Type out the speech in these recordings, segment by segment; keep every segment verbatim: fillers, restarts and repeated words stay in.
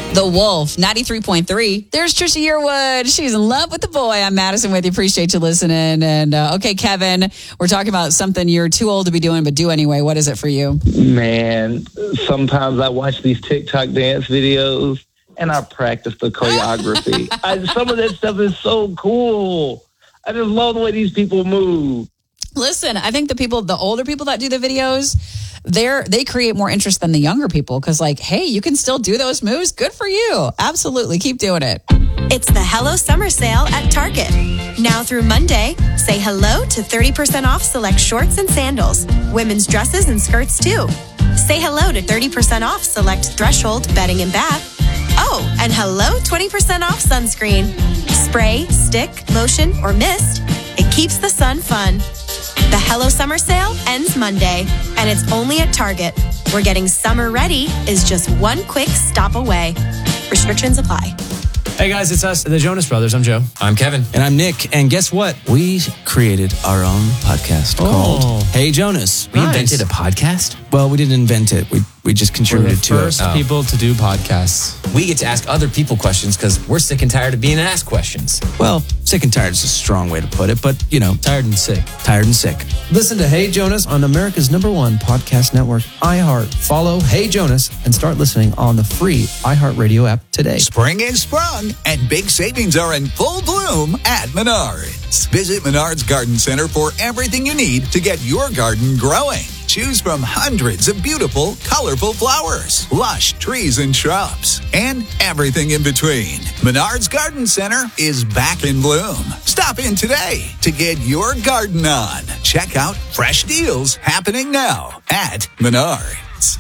The Wolf, ninety-three point three. There's Trisha Yearwood. She's in love with the boy. I'm Madison with you. Appreciate you listening. And uh, okay, Kevin, we're talking about something you're too old to be doing, but do anyway. What is it for you? Man, sometimes I watch these TikTok dance videos and I practice the choreography. I, some of that stuff is so cool. I just love the way these people move. Listen, I think the people, the older people that do the videos, they're, they create more interest than the younger people because, like, hey, you can still do those moves. Good for you. Absolutely. Keep doing it. It's the Hello Summer Sale at Target. Now through Monday, say hello to thirty percent off select shorts and sandals, women's dresses and skirts too. Say hello to thirty percent off select Threshold bedding and bath. Oh, and hello twenty percent off sunscreen. Spray, stick, lotion, or mist. It keeps the sun fun. The Hello Summer Sale ends Monday, and it's only at Target, where getting summer ready is just one quick stop away. Restrictions apply. Hey guys, it's us, the Jonas Brothers. I'm Joe. I'm Kevin. And I'm Nick. And guess what? We created our own podcast Oh. called Hey Jonas. We Nice. invented a podcast. Well, we didn't invent it. We we just We're the contributed to first it. Oh. people to do podcasts. We get to ask other people questions because we're sick and tired of being asked questions. Well, sick and tired is a strong way to put it, but you know, Tired and sick. tired and sick. Listen to Hey Jonas on America's number one podcast network, iHeart. Follow Hey Jonas and start listening on the free iHeartRadio app today. Spring is sprung and big savings are in full bloom at Menards. Visit Menards Garden Center for everything you need to get your garden growing. Choose from hundreds of beautiful, colorful flowers, lush trees and shrubs, and everything in between. Menards Garden Center is back in bloom. Stop in today to get your garden on. Check out fresh deals happening now at Menards.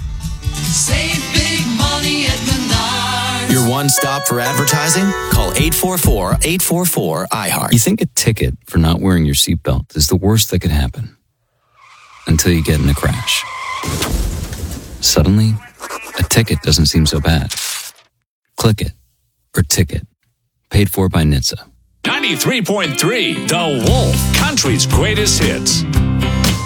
Save big money at Menards. Your one stop for advertising? Call eight four four, eight four four, I heart. You think a ticket for not wearing your seatbelt is the worst that could happen until you get in a crash. Suddenly, a ticket doesn't seem so bad. Click it or ticket. Paid for by N H T S A. ninety-three point three, The Wolf, country's greatest hits.